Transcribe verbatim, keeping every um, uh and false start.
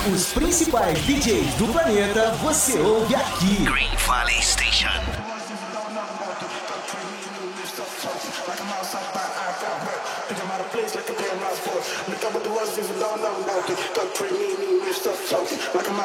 Os principais D Js do planeta você ouve aqui. Green Valley Station. Like